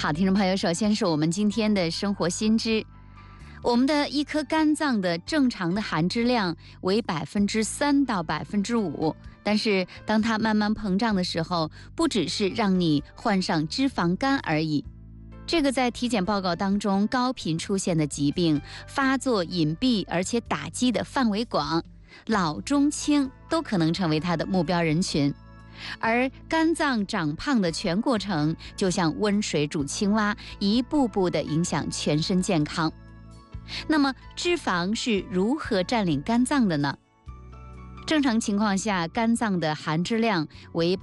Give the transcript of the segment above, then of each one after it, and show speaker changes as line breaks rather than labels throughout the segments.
好，听众朋友，首先是我们今天的生活新知。我们的一颗肝脏的正常的含脂量为3%到5%，但是当它慢慢膨胀的时候，不只是让你患上脂肪肝而已。这个在体检报告当中高频出现的疾病，发作隐蔽而且打击的范围广，老中青都可能成为它的目标人群。而肝脏长胖的全过程就像温水煮青蛙，一步步地影响全身健康。那么脂肪是如何占领肝脏的呢？正常情况下，肝脏的含脂量为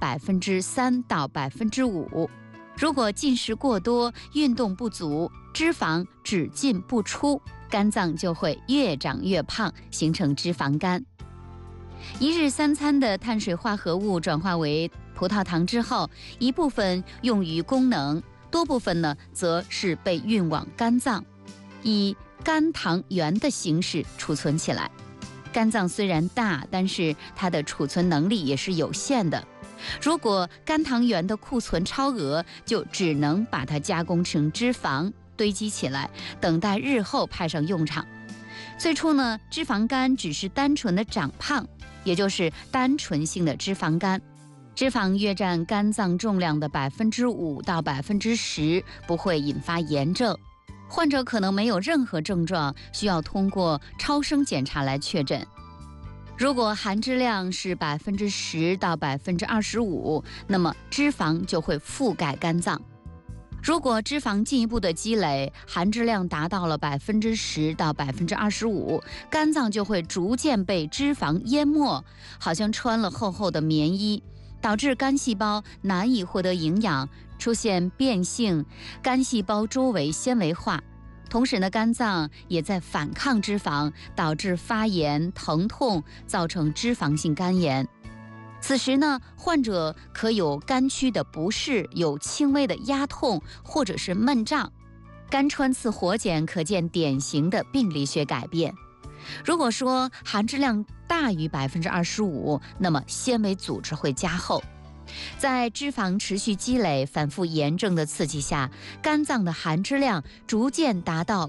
3%到5%。如果进食过多、运动不足，脂肪只进不出，肝脏就会越长越胖，形成脂肪肝。一日三餐的碳水化合物转化为葡萄糖之后，一部分用于功能，多部分呢则是被运往肝脏，以肝糖原的形式储存起来。肝脏虽然大，但是它的储存能力也是有限的。如果肝糖原的库存超额，就只能把它加工成脂肪，堆积起来，等待日后派上用场。最初呢，脂肪肝只是单纯的长胖，也就是单纯性的脂肪肝。脂肪约占肝脏重量的5%到10%，不会引发炎症。患者可能没有任何症状，需要通过超声检查来确诊。如果含脂量是10%到25%，那么脂肪就会覆盖肝脏。如果脂肪进一步的积累，含脂量达到了10%到25%，肝脏就会逐渐被脂肪淹没，好像穿了厚厚的棉衣，导致肝细胞难以获得营养，出现变性，肝细胞周围纤维化。同时呢，肝脏也在反抗脂肪，导致发炎、疼痛，造成脂肪性肝炎。此时呢，患者可有肝区的不适，有轻微的压痛或者是闷胀。肝穿刺活检可见典型的病理学改变。如果说含脂量大于25%，那么纤维组织会加厚。在脂肪持续积累、反复炎症的刺激下，肝脏的含脂量逐渐达到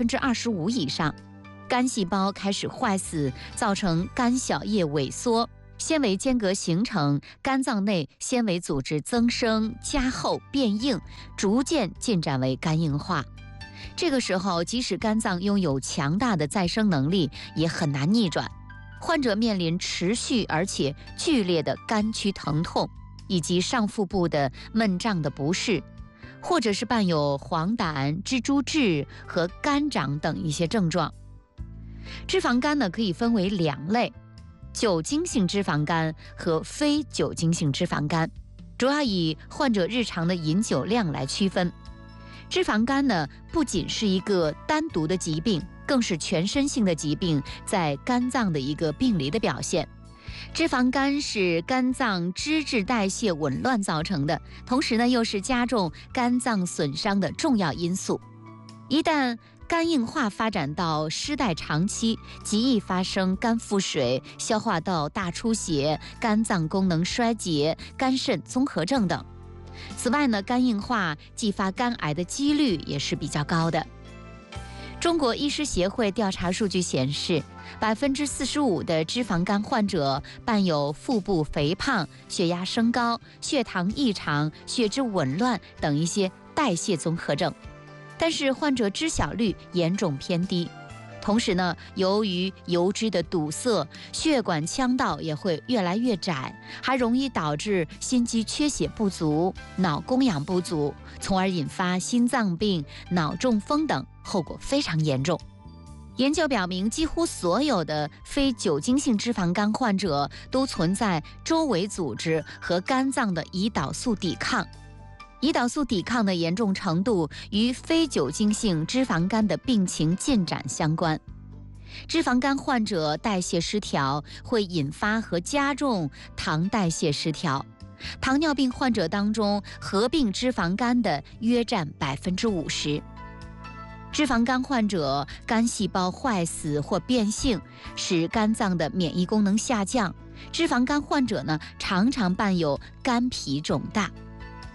25%以上，肝细胞开始坏死，造成肝小叶萎缩，纤维间隔形成，肝脏内纤维组织增生、加厚、变硬，逐渐进展为肝硬化。这个时候，即使肝脏拥有强大的再生能力，也很难逆转。患者面临持续而且剧烈的肝区疼痛，以及上腹部的闷胀的不适，或者是伴有黄疸、蜘蛛痣和肝长等一些症状。脂肪肝呢，可以分为2类，酒精性脂肪肝和非酒精性脂肪肝，主要以患者日常的饮酒量来区分。脂肪肝呢，不仅是一个单独的疾病，更是全身性的疾病在肝脏的一个病理的表现。脂肪肝是肝脏脂质代谢紊乱造成的，同时呢，又是加重肝脏损伤的重要因素。一旦肝硬化发展到失代长期，极易发生肝腹水、消化道大出血、肝脏功能衰竭、肝肾综合症等。此外呢，肝硬化继发肝癌的几率也是比较高的。中国医师协会调查数据显示，45%的脂肪肝患者伴有腹部肥胖、血压升高、血糖异常、血脂紊乱等一些代谢综合症，但是患者知晓率严重偏低。同时呢，由于油脂的堵塞，血管腔道也会越来越窄，还容易导致心肌缺血不足、脑供氧不足，从而引发心脏病、脑中风等，后果非常严重。研究表明，几乎所有的非酒精性脂肪肝患者都存在周围组织和肝脏的胰岛素抵抗。胰岛素抵抗的严重程度与非酒精性脂肪肝的病情进展相关。脂肪肝患者代谢失调会引发和加重糖代谢失调。糖尿病患者当中，合并脂肪肝的约占50%。脂肪肝患者肝细胞坏死或变性，使肝脏的免疫功能下降。脂肪肝患者呢，常常伴有肝脾肿大。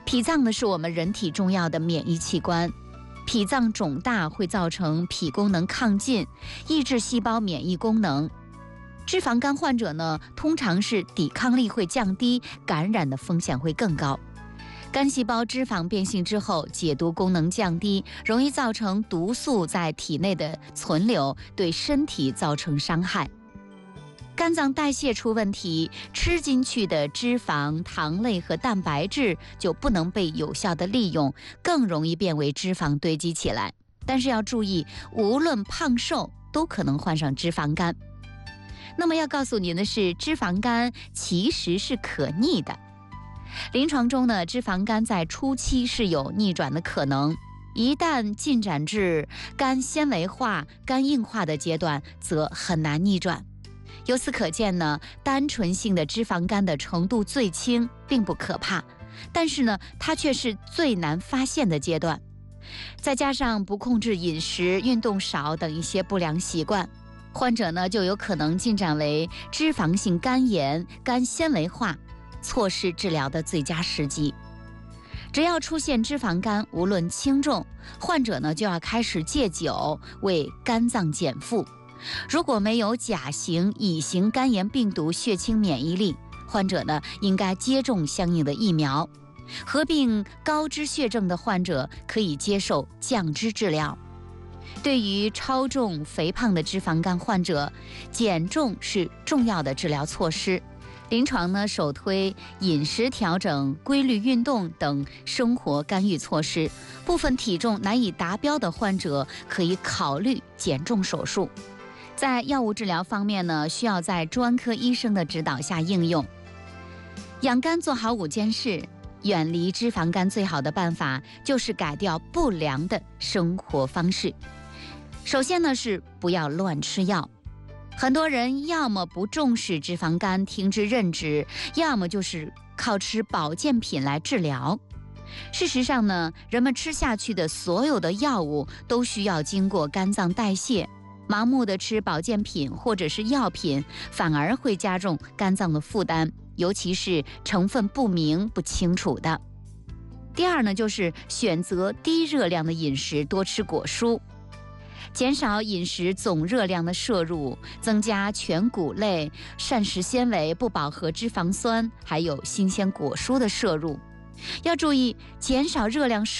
脾脏呢是我们人体重要的免疫器官，脾脏肿大会造成脾功能亢进，抑制细胞免疫功能。脂肪肝患者呢，通常是抵抗力会降低，感染的风险会更高。肝细胞脂肪变性之后，解毒功能降低，容易造成毒素在体内的存留，对身体造成伤害。肝脏代谢出问题，吃进去的脂肪、糖类和蛋白质就不能被有效的利用，更容易变为脂肪堆积起来。但是要注意，无论胖瘦都可能患上脂肪肝。那么要告诉您的是，脂肪肝其实是可逆的。临床中呢，脂肪肝在初期是有逆转的可能，一旦进展至肝纤维化、肝硬化的阶段，则很难逆转。由此可见呢，单纯性的脂肪肝的程度最轻，并不可怕，但是呢，它却是最难发现的阶段。再加上不控制饮食、运动少等一些不良习惯，患者呢就有可能进展为脂肪性肝炎、肝纤维化，错失治疗的最佳时机。只要出现脂肪肝，无论轻重，患者呢就要开始戒酒，为肝脏减负。如果没有甲型、乙型肝炎病毒血清免疫力，患者呢应该接种相应的疫苗。合并高脂血症的患者可以接受降脂治疗。对于超重肥胖的脂肪肝患者，减重是重要的治疗措施。临床呢首推饮食调整、规律运动等生活干预措施。部分体重难以达标的患者可以考虑减重手术。在药物治疗方面呢，需要在专科医生的指导下应用。养肝做好5件事，远离脂肪肝最好的办法就是改掉不良的生活方式。首先呢是不要乱吃药。很多人要么不重视脂肪肝，听之任之，要么就是靠吃保健品来治疗。事实上呢，人们吃下去的所有的药物都需要经过肝脏代谢，盲目的吃保健品或者是药品，反而会加重肝脏的负担，尤其是成分不明不清楚的。第二呢，就是选择低热量的饮食，多吃果蔬。减少饮食总热量的摄入，增加全谷类、膳食纤维、不饱和脂肪酸，还有新鲜果蔬的摄入。要注意减少热量摄